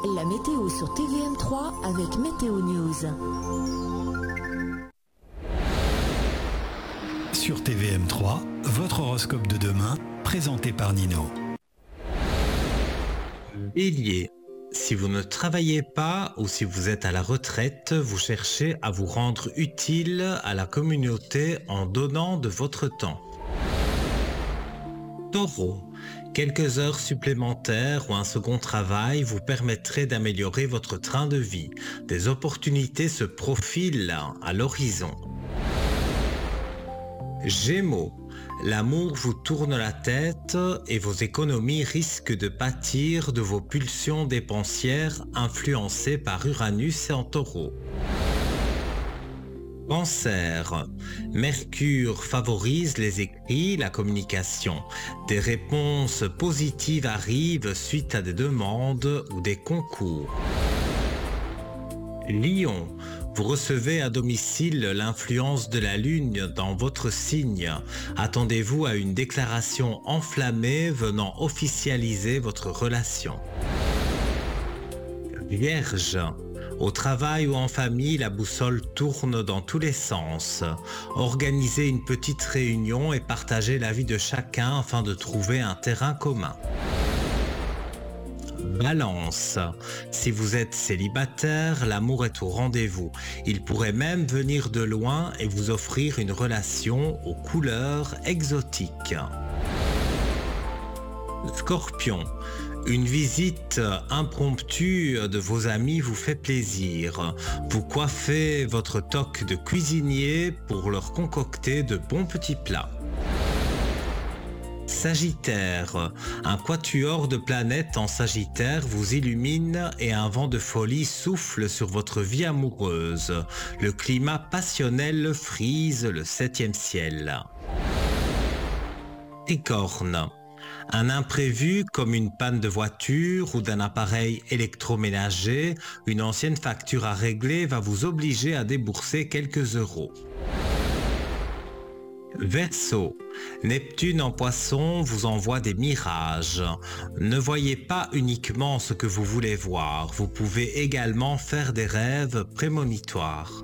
La météo sur TVM3 avec Météo News. Sur TVM3, votre horoscope de demain, présenté par Nino. Bélier, si vous ne travaillez pas ou si vous êtes à la retraite, vous cherchez à vous rendre utile à la communauté en donnant de votre temps. Taureau, quelques heures supplémentaires ou un second travail vous permettraient d'améliorer votre train de vie. Des opportunités se profilent à l'horizon. Gémeaux, l'amour vous tourne la tête et vos économies risquent de pâtir de vos pulsions dépensières influencées par Uranus et en Taureau. Cancer, Mercure favorise les écrits, la communication. Des réponses positives arrivent suite à des demandes ou des concours. Lion, vous recevez à domicile l'influence de la Lune dans votre signe. Attendez-vous à une déclaration enflammée venant officialiser votre relation. Vierge, au travail ou en famille, la boussole tourne dans tous les sens. Organisez une petite réunion et partagez la vie de chacun afin de trouver un terrain commun. Balance, si vous êtes célibataire, l'amour est au rendez-vous. Il pourrait même venir de loin et vous offrir une relation aux couleurs exotiques. Scorpion, une visite impromptue de vos amis vous fait plaisir. Vous coiffez votre toque de cuisinier pour leur concocter de bons petits plats. Sagittaire, un quatuor de planètes en Sagittaire vous illumine et un vent de folie souffle sur votre vie amoureuse. Le climat passionnel frise le 7e ciel. Capricorne, un imprévu comme une panne de voiture ou d'un appareil électroménager, une ancienne facture à régler va vous obliger à débourser quelques euros. Verseau, Neptune en Poisson vous envoie des mirages. Ne voyez pas uniquement ce que vous voulez voir, vous pouvez également faire des rêves prémonitoires.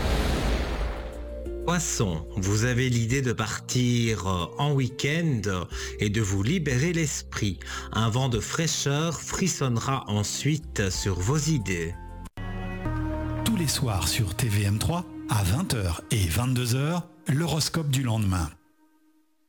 Poisson, vous avez l'idée de partir en week-end et de vous libérer l'esprit. Un vent de fraîcheur frissonnera ensuite sur vos idées. Tous les soirs sur TVM3, à 20h et 22h, l'horoscope du lendemain.